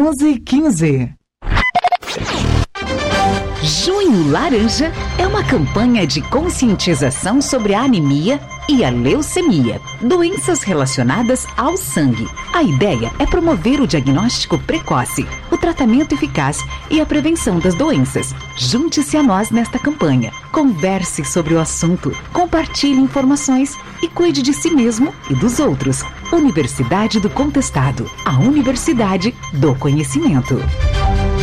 1115. Junho Laranja é uma campanha de conscientização sobre a anemia e a leucemia, doenças relacionadas ao sangue. A ideia é promover o diagnóstico precoce, o tratamento eficaz e a prevenção das doenças. Junte-se a nós nesta campanha. Converse sobre o assunto, compartilhe informações e cuide de si mesmo e dos outros. Universidade do Contestado, a Universidade do Conhecimento.